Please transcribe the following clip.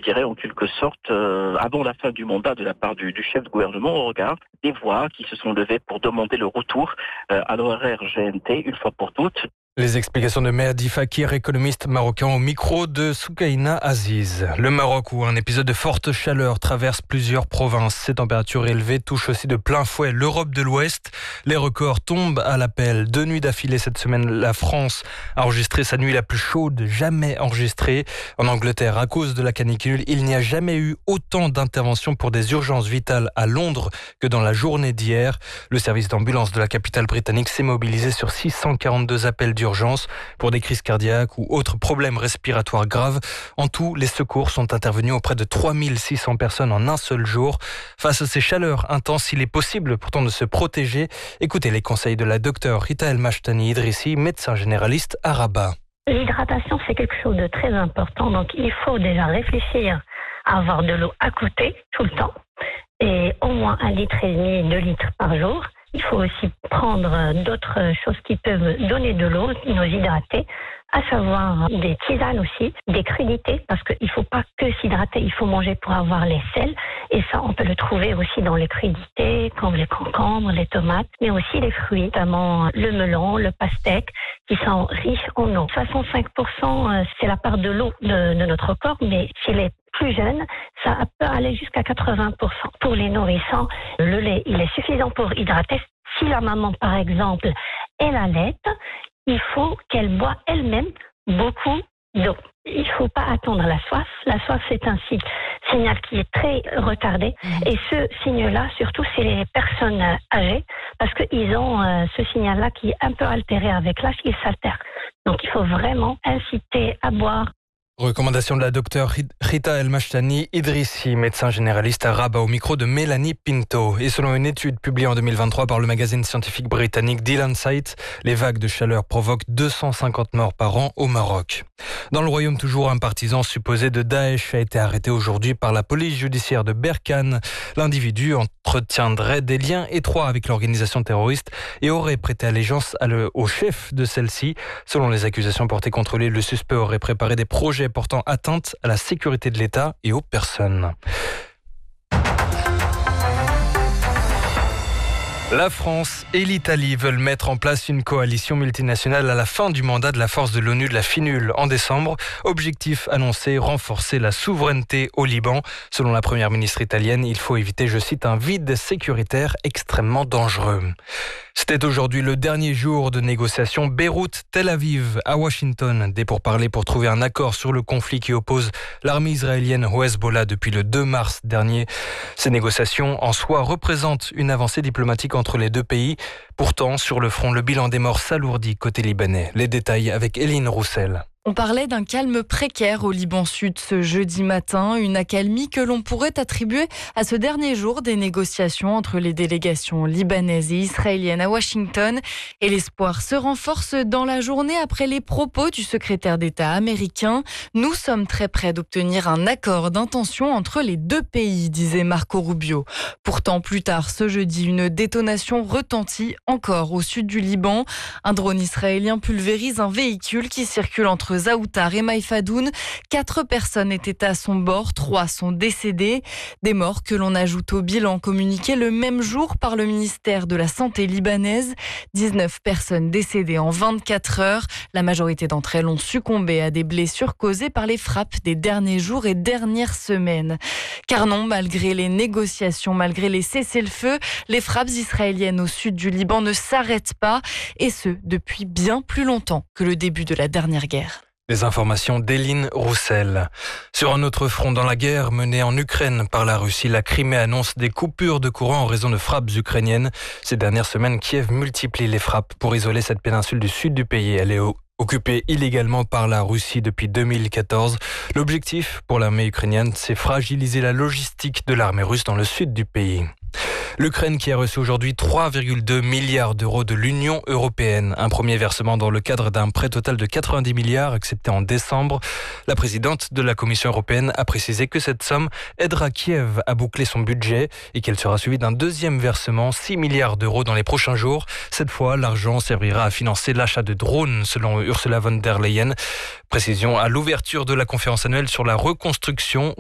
je dirais en quelque sorte, avant la fin du mandat de la part du chef de gouvernement, au regard des voix qui se sont levées pour demander le retour à l'horaire GMT une fois pour toutes. Les explications de Mehdi Fakir, économiste marocain, au micro de Soukaina Aziz. Le Maroc, où un épisode de forte chaleur traverse plusieurs provinces. Ces températures élevées touchent aussi de plein fouet l'Europe de l'Ouest. Les records tombent à l'appel. 2 nuits d'affilée cette semaine, la France a enregistré sa nuit la plus chaude jamais enregistrée. En Angleterre, à cause de la canicule, il n'y a jamais eu autant d'interventions pour des urgences vitales à Londres que dans la journée d'hier. Le service d'ambulance de la capitale britannique s'est mobilisé sur 642 appels d'urgence pour des crises cardiaques ou autres problèmes respiratoires graves. En tout, les secours sont intervenus auprès de 3600 personnes en un seul jour. Face à ces chaleurs intenses, il est possible pourtant de se protéger. Écoutez les conseils de la docteure Rita El Mashtani Idrissi, médecin généraliste à Rabat. L'hydratation, c'est quelque chose de très important. Donc, il faut déjà réfléchir à avoir de l'eau à côté tout le temps et au moins 1,5 litre, 2 litres par jour. Il faut aussi prendre d'autres choses qui peuvent donner de l'eau, nous hydrater, à savoir des tisanes aussi, des crudités, parce qu'il ne faut pas que s'hydrater, il faut manger pour avoir les sels. Et ça, on peut le trouver aussi dans les crudités, comme les concombres, les tomates, mais aussi les fruits, notamment le melon, le pastèque, qui sont riches en eau. 65%, c'est la part de l'eau de notre corps, mais chez les plus jeunes, ça peut aller jusqu'à 80%. Pour les nourrissants, le lait, il est suffisant pour hydrater. Si la maman, par exemple, elle allaite, il faut qu'elle boit elle-même beaucoup d'eau. Il ne faut pas attendre la soif. La soif, c'est un signal qui est très retardé. Et ce signe-là, surtout, c'est les personnes âgées, parce qu'ils ont ce signal-là qui est un peu altéré avec l'âge, il s'altère. Donc, il faut vraiment inciter à boire. Recommandation de la docteure Rita El Mashtani Idrissi, médecin généraliste à Rabat, au micro de Mélanie Pinto. Et selon une étude publiée en 2023 par le magazine scientifique britannique The Lancet, les vagues de chaleur provoquent 250 morts par an au Maroc. Dans le royaume toujours, un partisan supposé de Daesh a été arrêté aujourd'hui par la police judiciaire de Berkane. L'individu entretiendrait des liens étroits avec l'organisation terroriste et aurait prêté allégeance au chef de celle-ci. Selon les accusations portées contre lui, le suspect aurait préparé des projets portant atteinte à la sécurité de l'État et aux personnes. La France et l'Italie veulent mettre en place une coalition multinationale à la fin du mandat de la force de l'ONU de la FINUL en décembre. Objectif annoncé, renforcer la souveraineté au Liban. Selon la première ministre italienne, il faut éviter, je cite, un vide sécuritaire extrêmement dangereux. C'était aujourd'hui le dernier jour de négociations Beyrouth-Tel Aviv à Washington. Des pourparlers pour trouver un accord sur le conflit qui oppose l'armée israélienne au Hezbollah depuis le 2 mars dernier. Ces négociations en soi représentent une avancée diplomatique entre les deux pays. Pourtant, sur le front, le bilan des morts s'alourdit côté libanais. Les détails avec Eline Roussel. On parlait d'un calme précaire au Liban Sud ce jeudi matin, une accalmie que l'on pourrait attribuer à ce dernier jour des négociations entre les délégations libanaises et israéliennes à Washington. Et l'espoir se renforce dans la journée après les propos du secrétaire d'État américain. Nous sommes très près d'obtenir un accord d'intention entre les deux pays, disait Marco Rubio. Pourtant, plus tard ce jeudi, une détonation retentit encore au sud du Liban. Un drone israélien pulvérise un véhicule qui circule entre Zaoutar et Maïfadoun. 4 personnes étaient à son bord, 3 sont décédées. Des morts que l'on ajoute au bilan communiqué le même jour par le ministère de la Santé libanaise. 19 personnes décédées en 24 heures. La majorité d'entre elles ont succombé à des blessures causées par les frappes des derniers jours et dernières semaines. Car non, malgré les négociations, malgré les cessez-le-feu, les frappes israéliennes au sud du Liban ne s'arrêtent pas, et ce, depuis bien plus longtemps que le début de la dernière guerre. Les informations d'Eline Roussel. Sur un autre front, dans la guerre menée en Ukraine par la Russie, la Crimée annonce des coupures de courant en raison de frappes ukrainiennes. Ces dernières semaines, Kiev multiplie les frappes pour isoler cette péninsule du sud du pays. Elle est occupée illégalement par la Russie depuis 2014. L'objectif pour l'armée ukrainienne, c'est fragiliser la logistique de l'armée russe dans le sud du pays. L'Ukraine qui a reçu aujourd'hui 3,2 milliards d'euros de l'Union européenne. Un premier versement dans le cadre d'un prêt total de 90 milliards accepté en décembre. La présidente de la Commission européenne a précisé que cette somme aidera Kiev à boucler son budget et qu'elle sera suivie d'un deuxième versement, 6 milliards d'euros dans les prochains jours. Cette fois, l'argent servira à financer l'achat de drones, selon Ursula von der Leyen. Précision à l'ouverture de la conférence annuelle sur la reconstruction